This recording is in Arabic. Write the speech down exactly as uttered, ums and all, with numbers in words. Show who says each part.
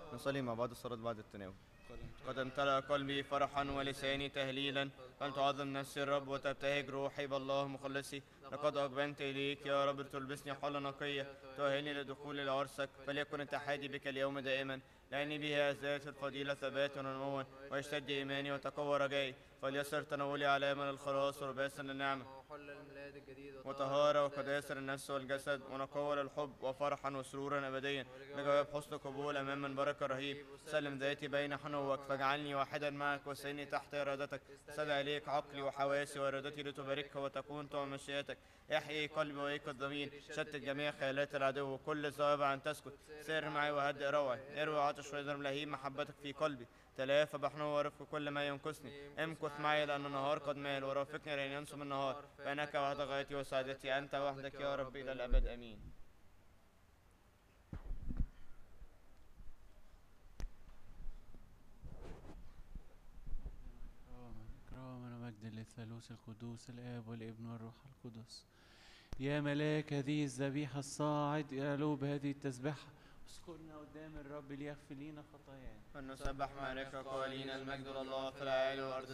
Speaker 1: نصلي مع بعض الصلاة بعد التناول. قد امتلأ قلبي فرحا ولساني تهليلا، فلتعظم نفسي الرب وتبتهج روحي بالله مخلصي. لقد أقبلت إليك يا رب تلبسني حلة نقية، تؤهلني لدخول لعرسك. فليكن اتحادي بك اليوم دائما، لأني به أزداد الفضيلة ثبات ونموا، ويشتد إيماني وتقوى رجائي. فليصر تناولي علامة للخلاص ولباسا للنعمة،
Speaker 2: وحل الميلاد الجديد
Speaker 1: وطهارة وقداسة للنفس والجسد، ونقوى للحب وفرحا وسرورا أبديا، لجواب حسن قبول أمام من بركة رهيب. سلم ذاتي بين حنوك، فاجعلني واحدا معك وسيني تحت إرادتك. استدعي إليك عقلي وحواسي وإرادتي لتباركها وتكون طوع مشيئتك. احيي قلبي وأيقظ ضميري، شتت جميع خيالات العدو، كل صوابع أن تسكت. سير معي وهدئ روعي، اروي عطش ويضرب لهيب محبتك في قلبي. تلافى بحنو ورفق كل ما ينقصني. امكث معي لأن النهار قد مال، ورافقني لأن ينصب النهار. فإنك وحدك غايتي وسعادتي، أنت وحدك يا رب إلى الأبد آمين.
Speaker 3: إكراما ومجد للثالوث القدوس الآب والابن والروح القدس. يا ملاك هذه الذبيحة الصاعد إلى بهذه التسبيحة، اذكرنا قدام الرب ليغفر لنا خطايانا.
Speaker 1: فلنسبح مالك قائلين المجد لله في العالي والأرض